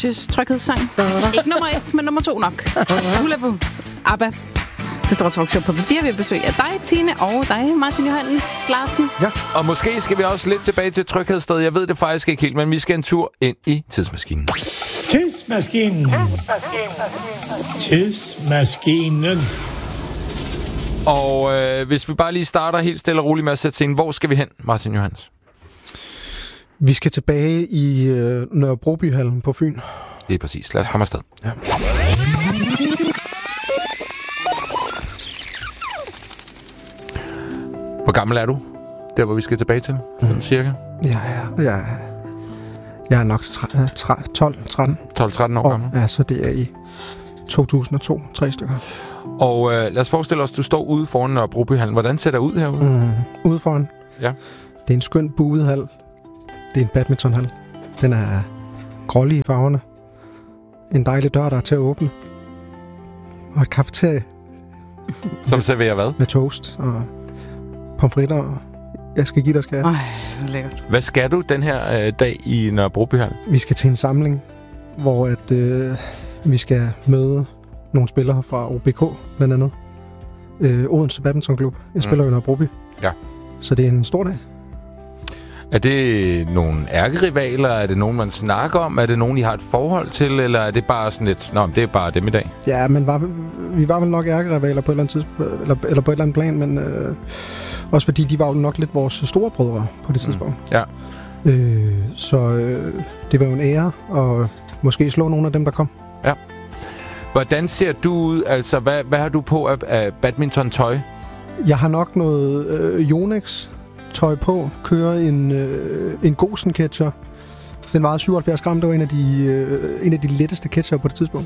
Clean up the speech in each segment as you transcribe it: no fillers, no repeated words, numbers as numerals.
Tryghedssang. Ikke nummer 1, men nummer 2 nok. Hulafu. ABBA. Det står talkshow på P4. Vi har besøg af dig, Tine, og dig, Martin Johannes Larsen. Ja, og måske skal vi også lidt tilbage til tryghedssted. Jeg ved det faktisk ikke helt, men vi skal en tur ind i tidsmaskinen. Tidsmaskinen. Og hvis vi bare lige starter helt stille og roligt med at sætte scenen. Hvor skal vi hen, Martin Johannes? Vi skal tilbage i Nørre Brobyhallen på Fyn. Det er præcis. Lad os komme afsted. Ja. Hvor gammel er du? Der, hvor vi skal tilbage til, sådan cirka? Jeg er nok 12-13. 12-13 år gammel? Ja, så det er i 2002, 3 stykker. Og lad os forestille os, du står ude foran Nørre Brobyhallen. Hvordan ser det ud herude? Ude foran? Ja. Det er en skøn buet hal. Det er en badmintonhal. Den er grålig i farverne. En dejlig dør, der er til at åbne. Og et kafeterie. Som serverer hvad? Med toast og pomfritter og jeg skal give dig skal. Ej, lækkert. Hvad skal du den her dag i Nørre Brobyhallen? Vi skal til en samling, hvor vi skal møde nogle spillere fra OBK, blandt andet. Odense Badmintonklub. Jeg spiller jo i Nørre Broby. Ja. Så det er en stor dag. Er det nogle ærkerivaler? Er det nogen, man snakker om? Er det nogen, I har et forhold til? Eller er det bare sådan lidt, nå, det er bare dem i dag? Ja, men vi var vel nok ærkerivaler på et eller andet tidspunkt, eller på et eller andet plan, men også fordi de var jo nok lidt vores store brødre på det tidspunkt. Ja. Så det var jo en ære at måske slå nogle af dem, der kom. Ja. Hvordan ser du ud? Altså, hvad har du på af badminton-tøj? Jeg har nok noget Yonex tøj på, kører en Gosen-ketcher. Den vejede 77 gram, det var en af de letteste ketcher på det tidspunkt.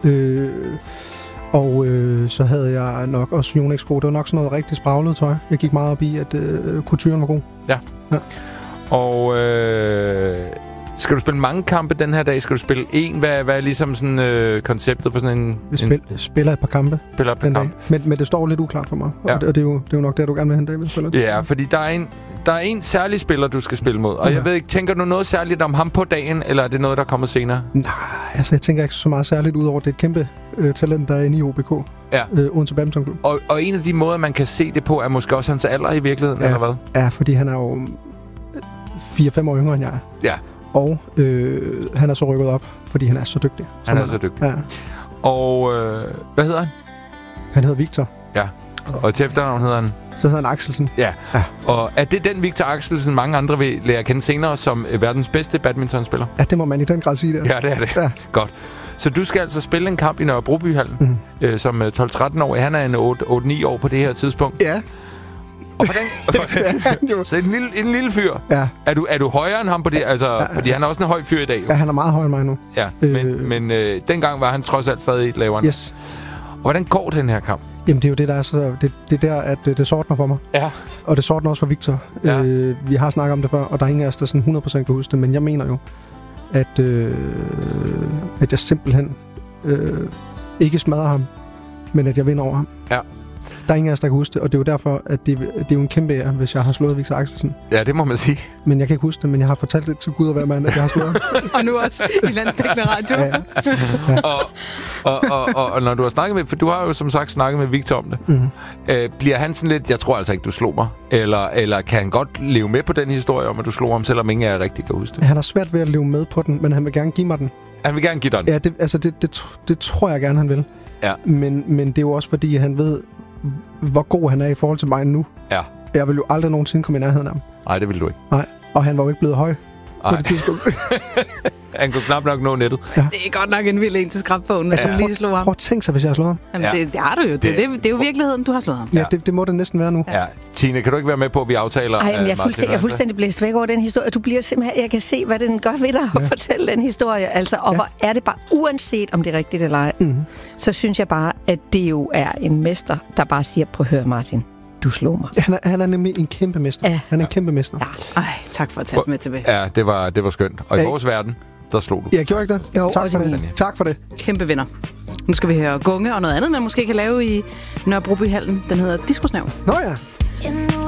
Og så havde jeg nok også Yonex-sko. Det var nok sådan noget rigtig spraglet tøj. Jeg gik meget op i, at couturen var god. Ja. Og skal du spille mange kampe den her dag? Skal du spille en? Hvad er ligesom sådan konceptet for sådan en... Vi spiller et par kampe den dag. Men det står lidt uklart for mig. Ja. Og det er jo nok det, du gerne vil hen, David. Ja, fordi der er en særlig spiller, du skal spille mod. Og jeg ved ikke, tænker du noget særligt om ham på dagen, eller er det noget, der kommer senere? Nej, altså jeg tænker ikke så meget særligt ud over det er et kæmpe talent, der er inde i OBK. Ja. Odense Badmintonklub. Og en af de måder, man kan se det på, er måske også hans alder i virkeligheden, eller hvad? Ja, fordi han er jo 4-5 år yngre end jeg er. Ja. Og han er så rykket op, fordi han er så dygtig. Han er så dygtig. Ja. Og hvad hedder han? Han hedder Victor. Ja. Og til efternavn hedder han? Så hedder han Axelsen. Ja. Og er det den Victor Axelsen, mange andre vil lære at kende senere som verdens bedste badmintonspiller? Ja, det må man i den grad sige der. Ja, det er det. Ja. Godt. Så du skal altså spille en kamp i Nørre Brobyhallen som 12-13 år. Han er en 8-9 år på det her tidspunkt. Ja. Og hvordan så en lille fyr. Ja. Er du højere end ham på det? Altså, fordi han er også en høj fyr i dag. Jo. Ja, han er meget højere end mig nu. Ja, men dengang var han trods alt stadig lavere. Yes. Og hvordan går den her kamp? Jamen, det er jo det, der er så... Det er der, at det sortner for mig. Ja. Og det sortner også for Victor. Ja. Vi har snakket om det før, og der er ingen af os, der sådan 100% kan huske det, men jeg mener jo, at jeg simpelthen ikke smadrer ham, men at jeg vinder over ham. Ja. Der er ingen af os, der kan huske det, og det er jo derfor, at det er jo en kæmpe ære, hvis jeg har slået Victor Axelsen. Ja, det må man sige. Men jeg kan ikke huske det, men jeg har fortalt det til Gud og hver mand, at jeg har slået. Og nu også i Landsdækkende Radio. Ja. Og når du har snakket med... For du har jo som sagt snakket med Victor om det. Bliver han sådan lidt... Jeg tror altså ikke, du slog mig. Eller kan han godt leve med på den historie om, at du slog ham, selvom ingen af jer rigtig kan huske det? Han har svært ved at leve med på den, men han vil gerne give mig den. Han vil gerne give dig den? Ja, det tror jeg gerne, han vil. Ja. Men det er jo også, fordi han ved, hvor god han er i forhold til mig nu. Ja. Jeg vil jo aldrig nogensinde komme i nærheden af ham. Nej, det vil du ikke. Nej, og han var jo ikke blevet høj på det tidspunkt. Han kunne knap nok nå nettet. Ja. Det er godt nok en vild en til skrabbogen, hvis du lige slog ham. Prøv at tænke sig, hvis jeg har slået ham. Jamen, det har du jo. Det er jo virkeligheden, du har slået ham. Ja, det må det næsten være nu. Ja. Tine, kan du ikke være med på, at vi aftaler... Ej, men jeg er fuldstændig blæst væk over den historie. Du bliver simpelthen... Jeg kan se, hvad den gør ved dig at fortælle den historie. Altså, og hvor er det bare, uanset om det er rigtigt eller ej, så synes jeg bare, at det jo er en mester, der bare siger, prøv at høre, Martin, du slår mig. Han er nemlig en kæmpe mester. Ja. Han er en kæmpe mester. Ja. Ej, tak for at tage os med tilbage. Ja, det var skønt. Og i vores verden, der slog du. Ja, gjorde ikke det? Jo, tak for det. Tak for det. Kæmpe vinder. Nu skal vi høre Gunge og noget andet, man måske kan lave i Nørre Brobyhallen. Den hedder Disco Snæv. Nå ja.